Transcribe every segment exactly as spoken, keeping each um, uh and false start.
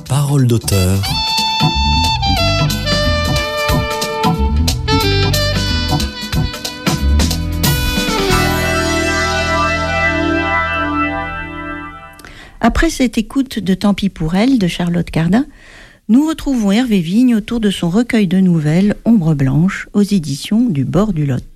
parole d'auteur. Après cette écoute de Tant pis pour elle de Charlotte Cardin, nous retrouvons Hervé Vigne autour de son recueil de nouvelles Ombre blanche aux éditions du Bord du Lot.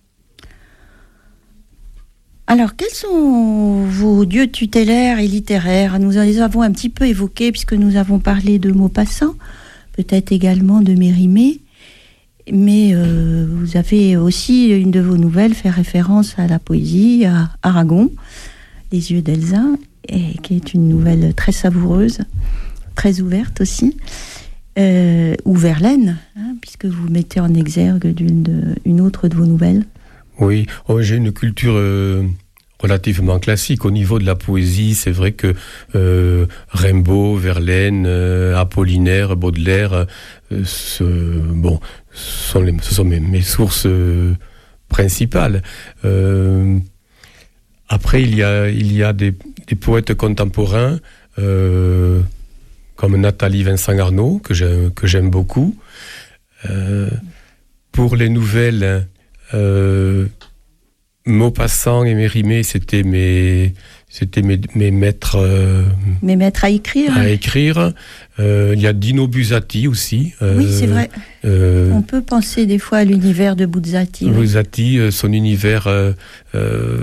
Alors, quels sont vos dieux tutélaires et littéraires ? Nous les avons un petit peu évoqués puisque nous avons parlé de Maupassant, peut-être également de Mérimée, mais euh, vous avez aussi, une de vos nouvelles, fait référence à la poésie, à Aragon, Les yeux d'Elsa, et qui est une nouvelle très savoureuse, très ouverte aussi, euh, ou Verlaine, hein, puisque vous mettez en exergue d'une de, une autre de vos nouvelles. Oui, oh, j'ai une culture euh, relativement classique. Au niveau de la poésie, c'est vrai que euh, Rimbaud, Verlaine, euh, Apollinaire, Baudelaire, euh, ce, bon, sont les, ce sont mes, mes sources euh, principales. Euh, après, il y a, il y a des, des poètes contemporains, euh, comme Nathalie Vincent-Arnaud, que j'aime, que j'aime beaucoup. Euh, pour les nouvelles... Euh, Maupassant et Mérimée, c'était mes, c'était mes, mes maîtres, euh, mes maîtres à écrire. À écrire. Euh, il y a Dino Buzzati aussi. Euh, oui, c'est vrai. Euh, On peut penser des fois à l'univers de Buzzati. Buzzati, oui. Son univers euh, euh,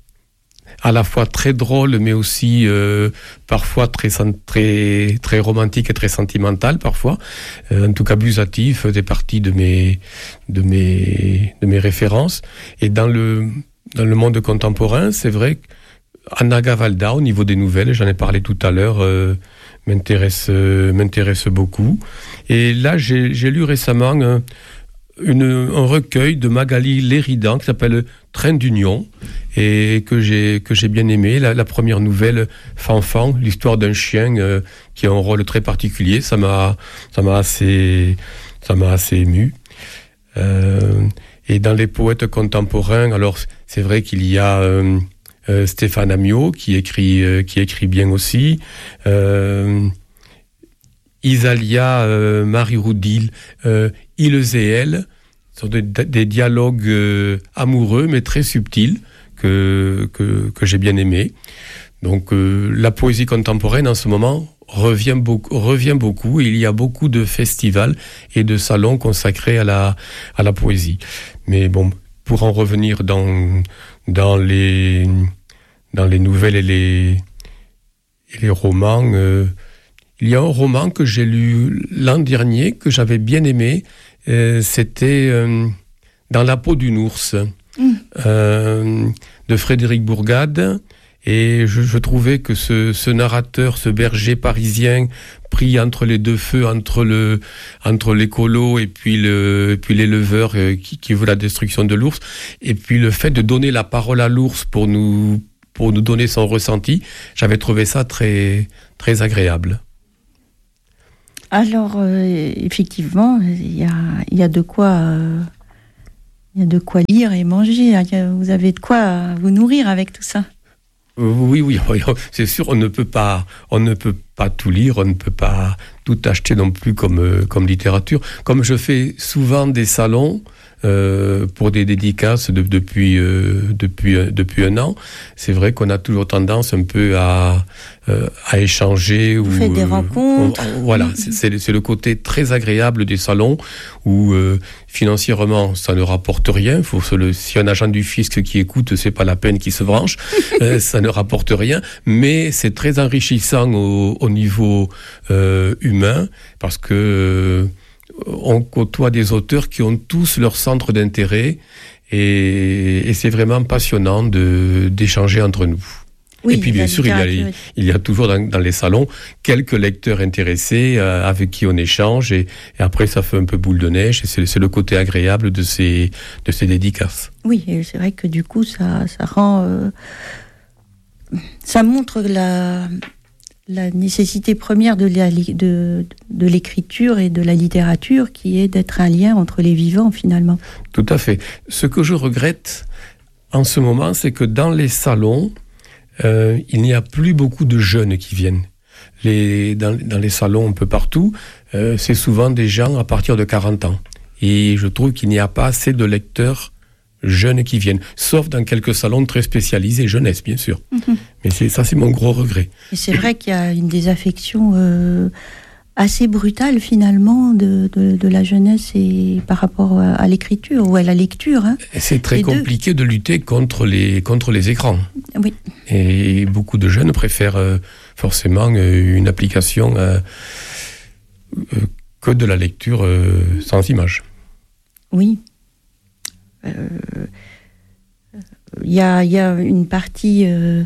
à la fois très drôle, mais aussi euh, parfois très, très, très romantique et très sentimental parfois. Euh, en tout cas, Buzzati faisait partie de mes, de mes, de mes références. Et dans le, dans le monde contemporain, c'est vrai qu'Anna Gavalda, au niveau des nouvelles, j'en ai parlé tout à l'heure, euh, m'intéresse, euh, m'intéresse beaucoup. Et là, j'ai, j'ai lu récemment un, une, un recueil de Magali Léridan qui s'appelle Train d'Union et que j'ai, que j'ai bien aimé. La, la première nouvelle, Fanfan, l'histoire d'un chien euh, qui a un rôle très particulier. Ça m'a, ça m'a assez, ça m'a assez ému. Euh, et dans les poètes contemporains, alors c'est vrai qu'il y a euh, euh, Stéphane Amiot qui écrit, euh, qui écrit bien aussi. Euh, Isalia euh, Marie-Roudil, euh, Ils et elles, ce sont des, des dialogues euh, amoureux mais très subtils que, que, que j'ai bien aimés. Donc euh, la poésie contemporaine en ce moment revient beaucoup, revient beaucoup. Il y a beaucoup de festivals et de salons consacrés à la, à la poésie. Mais bon, pour en revenir dans, dans, les, dans les nouvelles et les, et les romans... Euh, il y a un roman que j'ai lu l'an dernier, que j'avais bien aimé, euh, c'était euh, Dans la peau d'une ours, mmh. euh, de Frédéric Bourgade. Et je, je trouvais que ce, ce narrateur, ce berger parisien, pris entre les deux feux, entre, le, entre l'écolo et puis, le, et puis l'éleveur euh, qui, qui veut la destruction de l'ours, et puis le fait de donner la parole à l'ours pour nous, pour nous donner son ressenti, j'avais trouvé ça très, très agréable. Alors, euh, effectivement, il y a, y a de quoi, euh, y a de quoi lire et manger. A, vous avez de quoi vous nourrir avec tout ça. Oui, oui, c'est sûr. On ne peut pas, on ne peut pas tout lire. On ne peut pas tout acheter non plus comme comme littérature. Comme je fais souvent des salons euh, pour des dédicaces de, depuis euh, depuis depuis un an, c'est vrai qu'on a toujours tendance un peu à euh, à échanger. Vous ou faites des euh, rencontres. On, voilà, c'est, c'est c'est le côté très agréable des salons où euh, financièrement ça ne rapporte rien. Faut se le, si un agent du fisc qui écoute, c'est pas la peine qu'il se branche. euh, ça ne rapporte rien, mais c'est très enrichissant au, au niveau euh, humain parce que euh, on côtoie des auteurs qui ont tous leur centre d'intérêt et, et c'est vraiment passionnant de, d'échanger entre nous. Oui, et puis bien sûr, il y, a, il y a toujours dans, dans les salons quelques lecteurs intéressés euh, avec qui on échange et, et après ça fait un peu boule de neige et c'est, c'est le côté agréable de ces, de ces dédicaces. Oui, et c'est vrai que du coup ça, ça rend... Euh, ça montre la... la nécessité première de, la, de, de l'écriture et de la littérature, qui est d'être un lien entre les vivants, finalement. Tout à fait. Ce que je regrette en ce moment, c'est que dans les salons, euh, il n'y a plus beaucoup de jeunes qui viennent. les, dans, dans les salons un peu partout, euh, c'est souvent des gens à partir de quarante ans. Et je trouve qu'il n'y a pas assez de lecteurs jeunes qui viennent, sauf dans quelques salons très spécialisés, jeunesse bien sûr. Mm-hmm. Mais c'est, ça c'est mon gros regret. Et c'est vrai qu'il y a une désaffection euh, assez brutale finalement de, de, de la jeunesse et par rapport à l'écriture ou à la lecture. Hein. Et c'est très les compliqué deux. de lutter contre les, contre les écrans. Oui. Et beaucoup de jeunes préfèrent euh, forcément euh, une application euh, euh, que de la lecture euh, sans image. Oui. Il euh, y, a, y a une partie euh,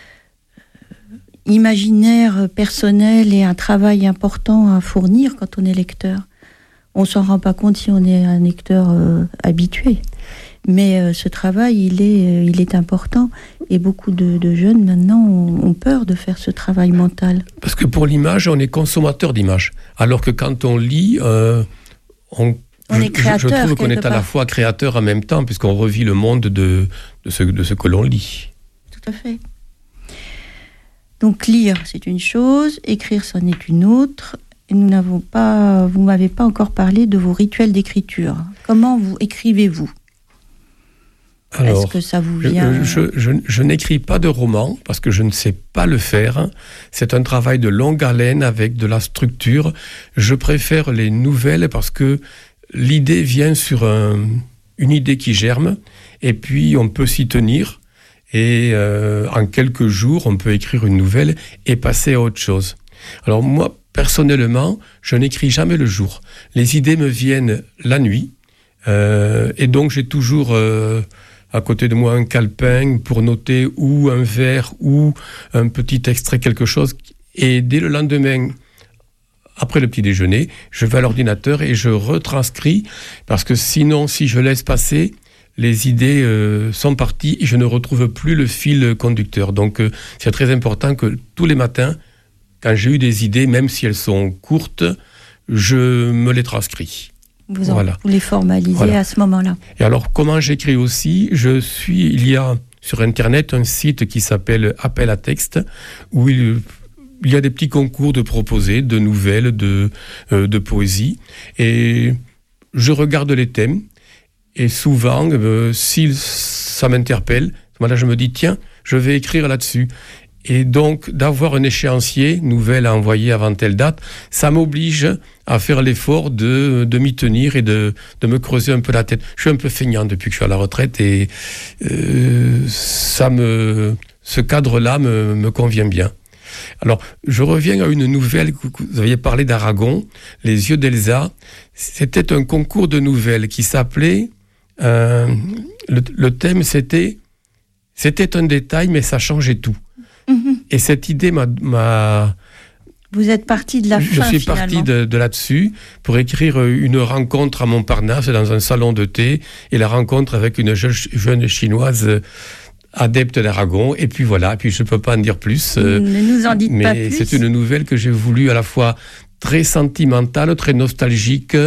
imaginaire, personnelle et un travail important à fournir quand on est lecteur. On ne s'en rend pas compte si on est un lecteur euh, habitué. Mais euh, ce travail, il est, euh, il est important. Et beaucoup de, de jeunes, maintenant, ont, ont peur de faire ce travail mental. Parce que pour l'image, on est consommateur d'images. Alors que quand on lit, euh, on On est créateur, je trouve qu'on est à part. la fois créateur en même temps, puisqu'on revit le monde de, de, ce, de ce que l'on lit. Tout à fait. Donc lire, c'est une chose, écrire, c'en est une autre. Et nous n'avons pas, vous m'avez pas encore parlé de vos rituels d'écriture. Comment vous écrivez-vous ? Alors, est-ce que ça vous vient... Je, je, je, je n'écris pas de roman parce que je ne sais pas le faire. C'est un travail de longue haleine avec de la structure. Je préfère les nouvelles parce que l'idée vient sur un, une idée qui germe et puis on peut s'y tenir et euh, en quelques jours on peut écrire une nouvelle et passer à autre chose. Alors moi personnellement je n'écris jamais le jour. Les idées me viennent la nuit euh, et donc j'ai toujours euh, à côté de moi un calepin pour noter ou un vers ou un petit extrait, quelque chose, et dès le lendemain, après le petit déjeuner, je vais à l'ordinateur et je retranscris, parce que sinon, si je laisse passer, les idées euh, sont parties et je ne retrouve plus le fil conducteur. Donc, euh, c'est très important que tous les matins, quand j'ai eu des idées, même si elles sont courtes, je me les transcris. Vous, en, voilà. vous les formalisez voilà. à ce moment-là. Et alors, comment j'écris aussi ? Je suis, il y a sur Internet un site qui s'appelle Appel à texte, où il... Il y a des petits concours de proposés, de nouvelles, de, euh, de poésie. Et je regarde les thèmes. Et souvent, euh, si ça m'interpelle, voilà, je me dis, tiens, je vais écrire là-dessus. Et donc, d'avoir un échéancier, nouvelle à envoyer avant telle date, ça m'oblige à faire l'effort de, de m'y tenir et de, de me creuser un peu la tête. Je suis un peu feignant depuis que je suis à la retraite et euh, ça me, ce cadre-là me, me convient bien. Alors, je reviens à une nouvelle, vous aviez parlé d'Aragon, Les yeux d'Elsa. C'était un concours de nouvelles qui s'appelait, euh, le, le thème c'était, c'était un détail mais ça changeait tout. Mmh. Et cette idée m'a, m'a... Vous êtes parti de la je fin, Je suis finalement. parti de, de là-dessus pour écrire une rencontre à Montparnasse dans un salon de thé et la rencontre avec une jeune, jeune chinoise adepte d'Aragon, et puis voilà, et puis je ne peux pas en dire plus. Euh, ne nous en dites mais pas plus. C'est une nouvelle que j'ai voulu à la fois très sentimentale, très nostalgique,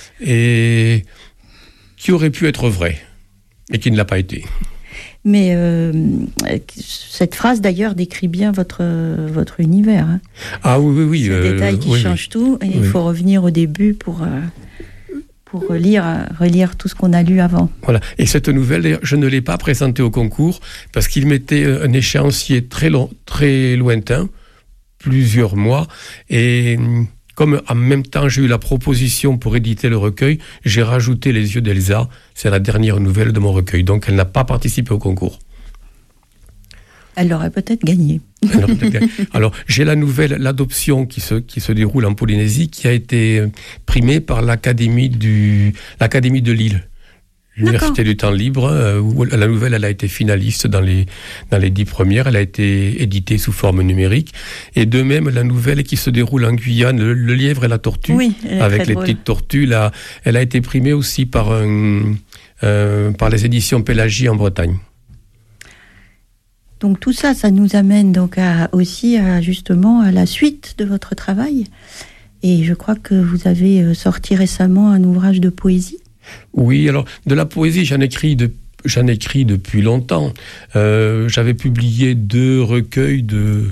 et qui aurait pu être vraie, et qui ne l'a pas été. Mais euh, cette phrase, d'ailleurs, décrit bien votre, votre univers. Hein. Ah oui, oui, oui. Ce euh, détail qui oui, change oui. tout, et oui. il faut revenir au début pour... Euh, pour lire, relire tout ce qu'on a lu avant. Voilà. Et cette nouvelle, je ne l'ai pas présentée au concours parce qu'il mettait un échéancier très long, très lointain, plusieurs mois. Et comme en même temps j'ai eu la proposition pour éditer le recueil, j'ai rajouté Les yeux d'Elsa. C'est la dernière nouvelle de mon recueil. Donc elle n'a pas participé au concours. Elle aurait peut-être gagné. Alors, alors, j'ai la nouvelle L'Adoption qui se, qui se déroule en Polynésie, qui a été primée par l'Académie, du, l'Académie de Lille, l'Université D'accord. du Temps Libre, euh, où la nouvelle elle a été finaliste dans les, dans les dix premières. Elle a été éditée sous forme numérique. Et de même, la nouvelle qui se déroule en Guyane, Le, le lièvre et la tortue, oui, avec les drôle. petites tortues, là, elle a été primée aussi par, un, euh, par les éditions Pélagie en Bretagne. Donc tout ça, ça nous amène donc à, aussi à, justement à la suite de votre travail. Et je crois que vous avez sorti récemment un ouvrage de poésie. Oui, alors de la poésie, j'en écris, de, j'en écris depuis longtemps. Euh, j'avais publié deux recueils de,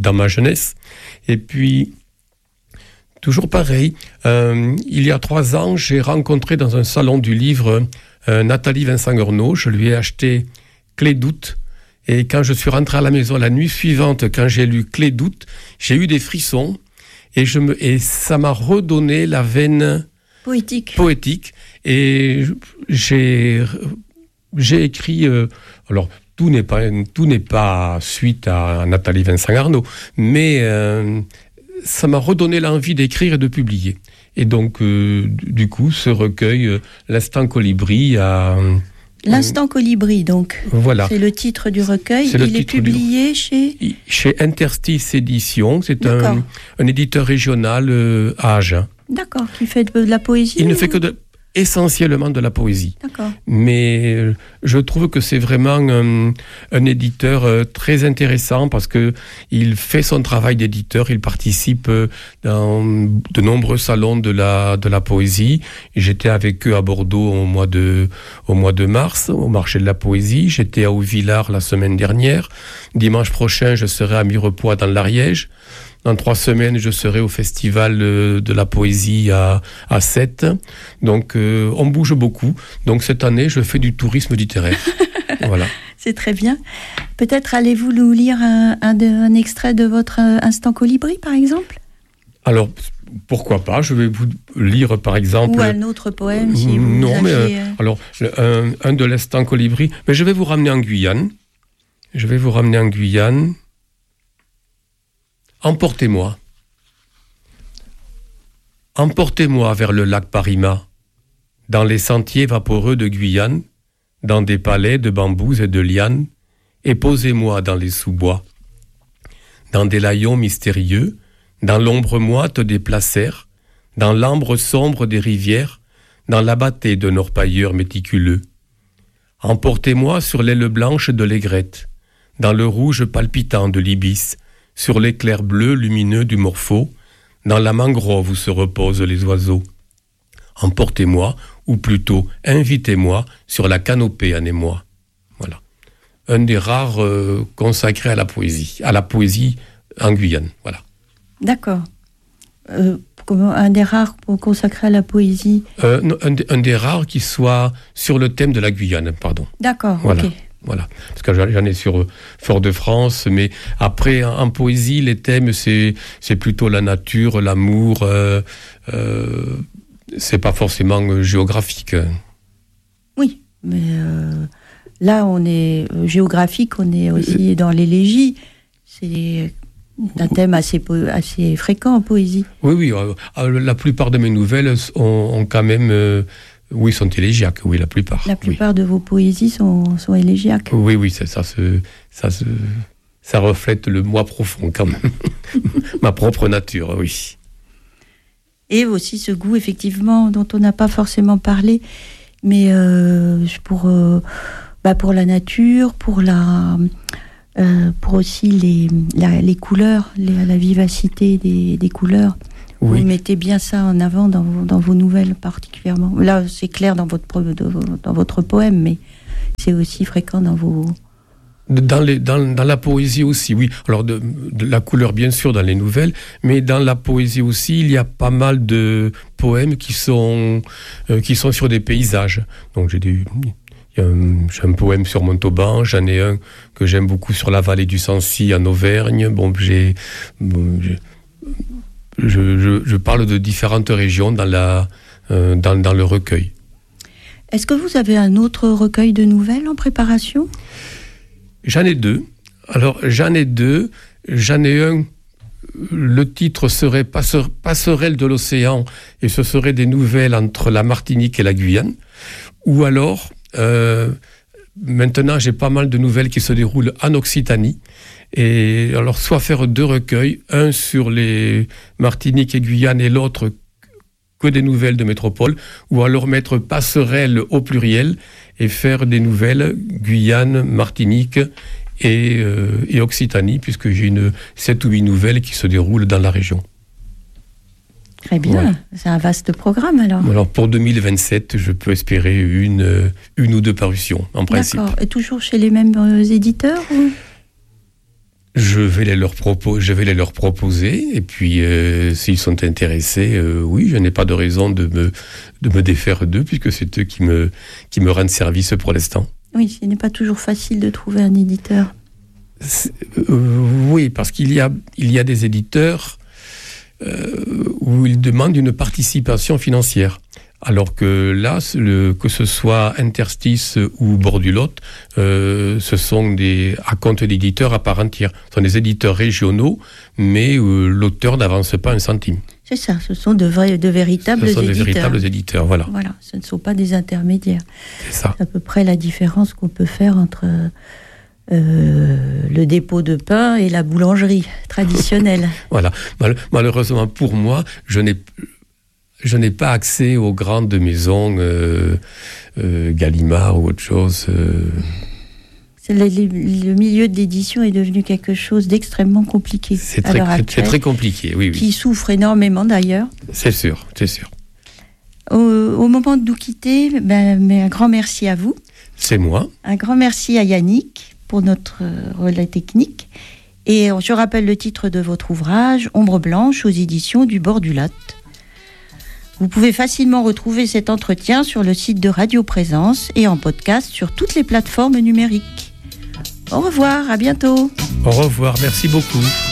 dans ma jeunesse. Et puis, toujours pareil, euh, il y a trois ans, j'ai rencontré dans un salon du livre euh, Nathalie Vincent-Gorneau. Je lui ai acheté Clé d'août. Et quand je suis rentré à la maison la nuit suivante, quand j'ai lu Clé d'août, j'ai eu des frissons. Et, je me, et ça m'a redonné la veine poétique. poétique. Et j'ai, j'ai écrit... Euh, alors, tout n'est pas, tout n'est pas suite à Nathalie Vincent-Gorneau, mais euh, ça m'a redonné l'envie d'écrire et de publier. Et donc, euh, du coup, ce recueil, euh, L'Instant Colibri, a... L'Instant Colibri, donc. Voilà. C'est le titre du recueil. C'est Il est publié du... chez... Chez Interstice Éditions. C'est un, un éditeur régional euh, à Agen. D'accord, qui fait de la poésie. Il ou... ne fait que de... essentiellement de la poésie. D'accord. Mais euh, je trouve que c'est vraiment un, un éditeur euh, très intéressant parce que il fait son travail d'éditeur, il participe euh, dans de nombreux salons de la de la poésie. Et j'étais avec eux à Bordeaux au mois de au mois de mars au marché de la poésie. J'étais à Haut-Villars la semaine dernière. Dimanche prochain, je serai à Mirepoix dans l'Ariège. Dans trois semaines, je serai au festival de la poésie à, à Sète. Donc, euh, on bouge beaucoup. Donc, cette année, je fais du tourisme littéraire. Voilà. C'est très bien. Peut-être allez-vous nous lire un, un, de, un extrait de votre Instant Colibri, par exemple ? Alors, pourquoi pas ? Je vais vous lire, par exemple... Ou un autre poème, si vous Non, aviez... mais euh, alors, un, un de l'Instant Colibri. Mais je vais vous ramener en Guyane. Je vais vous ramener en Guyane. Emportez-moi. Emportez-moi vers le lac Parima, dans les sentiers vaporeux de Guyane, dans des palais de bambous et de lianes, et posez-moi dans les sous-bois. Dans des layons mystérieux, dans l'ombre moite des placers, dans l'ambre sombre des rivières, dans la bâtée d'un orpailleur méticuleux. Emportez-moi sur l'aile blanche de l'aigrette, dans le rouge palpitant de l'ibis, sur l'éclair bleu lumineux du morpho, dans la mangrove où se reposent les oiseaux. Emportez-moi, ou plutôt invitez-moi, sur la canopée en émoi. Voilà. Un des rares euh, consacrés à la poésie, à la poésie en Guyane. Voilà. D'accord. Euh, un des rares consacrés à la poésie. Euh, non, un, un des rares qui soit sur le thème de la Guyane, pardon. D'accord, voilà. ok. Voilà, parce que j'en ai sur Fort-de-France, mais après, en, en poésie, les thèmes, c'est, c'est plutôt la nature, l'amour, euh, euh, c'est pas forcément géographique. Oui, mais euh, là, on est euh, géographique, on est aussi dans l'élégie. C'est un thème assez, assez fréquent en poésie. Oui, oui, euh, la plupart de mes nouvelles ont, ont quand même... Euh, Oui, sont élégiaques, oui, la plupart. La plupart oui. de vos poésies sont, sont élégiaques. Oui, oui, ça, ça, se, ça, se, ça reflète le moi profond, quand même. Ma propre nature, oui. Et aussi ce goût, effectivement, dont on n'a pas forcément parlé, mais euh, pour, euh, bah pour la nature, pour, la, euh, pour aussi les, la, les couleurs, les, la vivacité des, des couleurs. Oui. Vous mettez bien ça en avant dans vos, dans vos nouvelles particulièrement. Là, c'est clair dans votre, dans votre poème, mais c'est aussi fréquent dans vos... Dans, les, dans, dans la poésie aussi, oui. Alors, de, de la couleur, bien sûr, dans les nouvelles, mais dans la poésie aussi, il y a pas mal de poèmes qui sont, euh, qui sont sur des paysages. Donc, j'ai des... Il y a un, j'ai un poème sur Montauban, j'en ai un que j'aime beaucoup sur la vallée du Sancy, en Auvergne. Bon, j'ai... Bon, j'ai Je, je, je parle de différentes régions dans, la, euh, dans, dans le recueil. Est-ce que vous avez un autre recueil de nouvelles en préparation ? J'en ai deux. Alors, j'en ai deux. J'en ai un, le titre serait Passeur, Passerelle de l'océan, et ce serait des nouvelles entre la Martinique et la Guyane. Ou alors, euh, maintenant, j'ai pas mal de nouvelles qui se déroulent en Occitanie. Et alors, soit faire deux recueils, un sur les Martinique et Guyane et l'autre que des nouvelles de métropole, ou alors mettre passerelle au pluriel et faire des nouvelles Guyane, Martinique et, euh, et Occitanie, puisque j'ai une sept ou huit nouvelles qui se déroulent dans la région. Très bien, ouais. C'est un vaste programme alors. Alors pour deux mille vingt-sept, je peux espérer une, une ou deux parutions, en principe. D'accord, et toujours chez les mêmes euh, éditeurs ou... Je vais les leur, propo- je vais les leur proposer, et puis euh, s'ils sont intéressés, euh, oui, je n'ai pas de raison de me, de me défaire d'eux, puisque c'est eux qui me, qui me rendent service pour l'instant. Oui, ce n'est pas toujours facile de trouver un éditeur. Euh, oui, parce qu'il y a, il y a des éditeurs euh, où ils demandent une participation financière. Alors que là, le, que ce soit Interstice ou Bordulotte, euh, ce sont des à compte d'éditeurs à part entière. Ce sont des éditeurs régionaux, mais euh, l'auteur n'avance pas un centime. C'est ça, ce sont de, vrais, de véritables éditeurs. Ce sont éditeurs. des véritables éditeurs, voilà. Voilà, ce ne sont pas des intermédiaires. C'est ça. C'est à peu près la différence qu'on peut faire entre euh, le dépôt de pain et la boulangerie traditionnelle. Voilà. Mal- malheureusement pour moi, je n'ai Je n'ai pas accès aux grandes maisons euh, euh, Gallimard ou autre chose. Euh... C'est le, le milieu de l'édition est devenu quelque chose d'extrêmement compliqué. C'est très, très, très, très compliqué, oui, oui. Qui souffre énormément d'ailleurs. C'est sûr, c'est sûr. Au, au moment de nous quitter, ben, mais un grand merci à vous. C'est moi. Un grand merci à Yannick pour notre relais technique. Et je rappelle le titre de votre ouvrage, Ombre blanche, aux éditions du Bordulotte. Vous pouvez facilement retrouver cet entretien sur le site de Radio Présence et en podcast sur toutes les plateformes numériques. Au revoir, à bientôt. Au revoir, merci beaucoup.